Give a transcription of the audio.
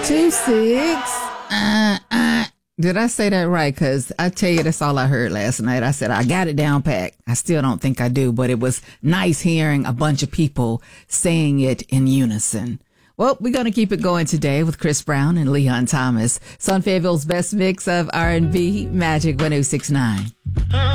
2-6. Did I say that right? Because I tell you, that's all I heard last night. I said, I got it down pat. I still don't think I do, but it was nice hearing a bunch of people saying it in unison. Well, we're going to keep it going today with Chris Brown and Leon Thomas. It's on Fayetteville's best mix of R&B, Magic 106.9.